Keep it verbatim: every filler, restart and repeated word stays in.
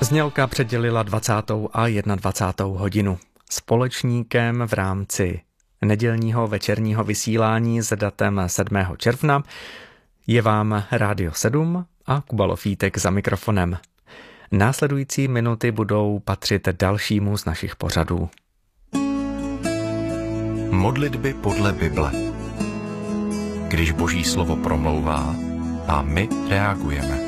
Znělka předělila dvacátou a jednadvacátou hodinu. Společníkem v rámci nedělního večerního vysílání s datem sedmého června je vám Rádio sedm a Kuba Lofítek za mikrofonem. Následující minuty budou patřit dalšímu z našich pořadů. Modlitby podle Bible. Když Boží slovo promlouvá a my reagujeme.